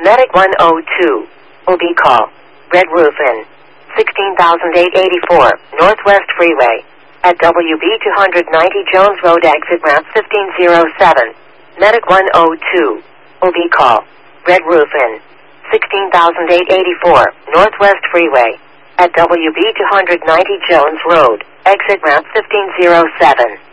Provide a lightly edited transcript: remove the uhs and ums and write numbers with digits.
Medic 102. OB call. Red Roof Inn. 16,884 Northwest Freeway. At WB 290 Jones Road, exit ramp 1507. Medic 102. OB call. Red Roof Inn. 16,884 Northwest Freeway. At WB 290 Jones Road, exit ramp 1507.